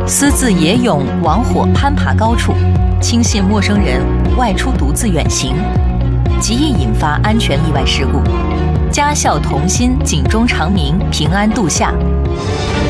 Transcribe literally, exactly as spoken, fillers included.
私自野泳、往火攀爬高处，轻信陌生人，外出独自远行，极易引发安全意外事故。家孝同心，警钟长鸣，平安度夏。